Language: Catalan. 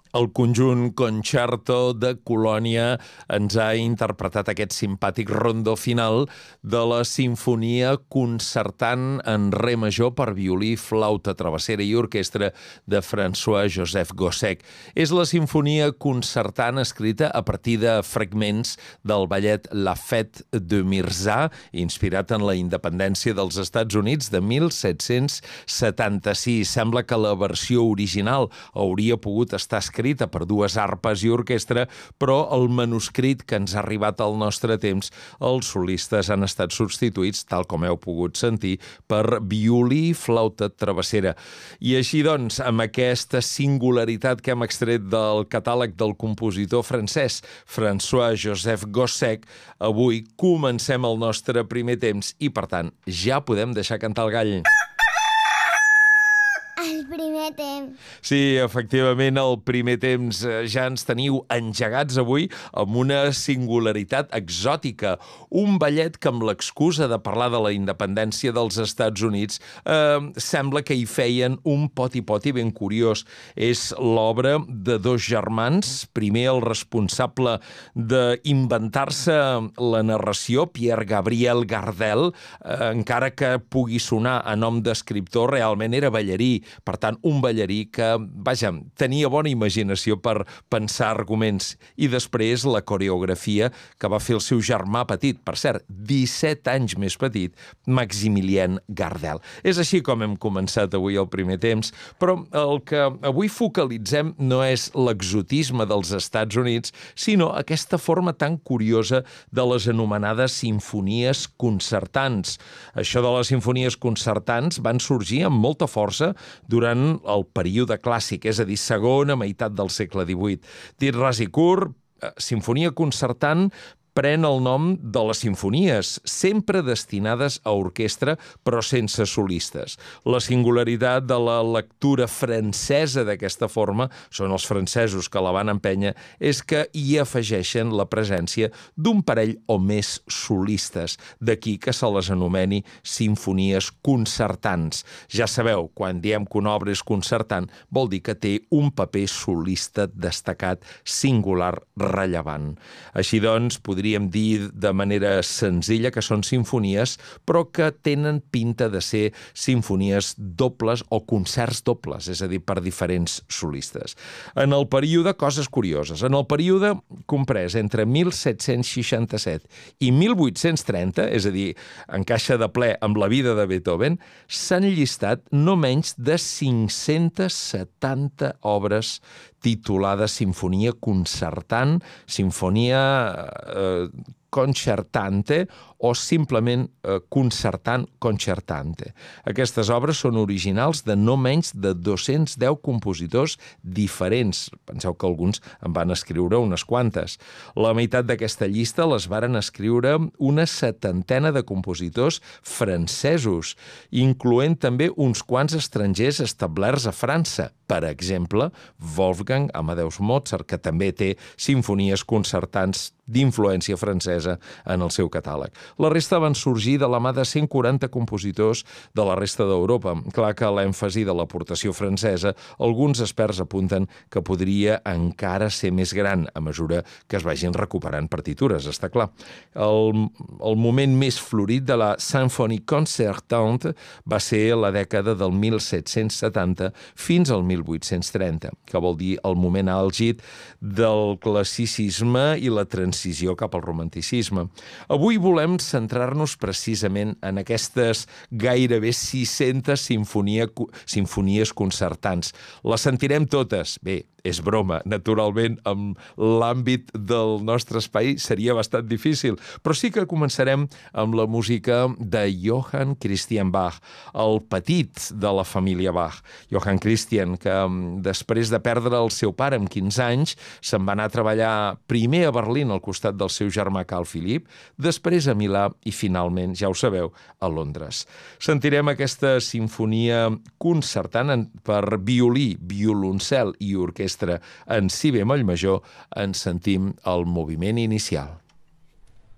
El conjunt Concerto de Colònia ens ha interpretat aquest simpàtic rondó final de la sinfonia concertant en re major per violí, flauta travessera i orquestra de François-Joseph Gossec. És la sinfonia concertant escrita a partir de fragments del ballet La Fête de Mirza, inspirat en la independència dels Estats Units de 1776. Sembla que la versió original hauria pogut estar escrita per dues arpes i orquestra, però el manuscrit que ens ha arribat al nostre temps, els solistes han estat substituïts, tal com heu pogut sentir, per violí i flauta travessera. I així doncs, amb aquesta singularitat que hem extret del catàleg del compositor francès François-Joseph Gossec, avui comencem el nostre primer temps i, per tant, ja podem deixar cantar el gall. El primer temps. Sí, efectivament, el primer temps ja ens teniu engegats avui amb una singularitat exòtica. Un ballet que amb l'excusa de parlar de la independència dels Estats Units sembla que hi feien un poti-poti ben curiós. És l'obra de dos germans, primer el responsable d'inventar-se la narració, Pierre Gabriel Gardel, encara que pugui sonar a nom d'escriptor, realment era ballarí. Per tant, un ballarí que, vaja, tenia bona imaginació per pensar arguments. I després la coreografia que va fer el seu germà petit, per cert, 17 anys més petit, Maximilien Gardel. És així com hem començat avui el primer temps, però el que avui focalitzem no és l'exotisme dels Estats Units, sinó aquesta forma tan curiosa de les anomenades simfonies concertants. Això de les simfonies concertants van sorgir amb molta força durant el període clàssic, és a dir, segona meitat del segle XVIII. Dit ras i curt, sinfonia concertant pren el nom de les simfonies, sempre destinades a orquestra, però sense solistes. La singularitat de la lectura francesa d'aquesta forma, són els francesos que la van empènyer, és que hi afegeixen la presència d'un parell o més solistes. D'aquí que se les anomeni simfonies concertants. Ja sabeu, quan diem que una obra és concertant, vol dir que té un paper solista destacat, singular, rellevant. Així doncs, podríem dir de manera senzilla que són simfonies, però que tenen pinta de ser simfonies dobles o concerts dobles, és a dir, per diferents solistes. En el període, coses curioses, en el període comprès entre 1767 i 1830, és a dir, encaixa de ple amb la vida de Beethoven, s'han llistat no menys de 570 obres titulada Sinfonia Concertant, Sinfonia Concertante o simplement Concertant Concertante. Aquestes obres són originals de no menys de 210 compositors diferents. Penseu que alguns en van escriure unes quantes. La meitat d'aquesta llista les varen escriure una setantena de compositors francesos, incloent també uns quants estrangers establerts a França. Per exemple, Wolfgang Amadeus Mozart, que també té simfonies concertants d'influència francesa en el seu catàleg. La resta van sorgir de la mà de 140 compositors de la resta d'Europa. Clar que l'èmfasi de l'aportació francesa, alguns experts apunten que podria encara ser més gran a mesura que es vagin recuperant partitures, està clar. El moment més florit de la symphonie concertante va ser la dècada del 1770 fins al 1830, que vol dir el moment àlgid del classicisme i la transició cap al romanticisme. Avui volem centrar-nos precisament en aquestes gairebé 600 simfonies concertants. Les sentirem totes. Bé, és broma, naturalment, amb l'àmbit del nostre espai seria bastant difícil, però sí que començarem amb la música de Johann Christian Bach, el petit de la família Bach. Johann Christian, que després de perdre el seu pare amb 15 anys, se'n va anar a treballar primer a Berlín al costat del seu germà Carl Philipp, després a Milà i finalment, ja ho sabeu, a Londres. Sentirem aquesta sinfonia concertant per violí, violoncel i orquestra en si bemoll major, en sentim el moviment inicial.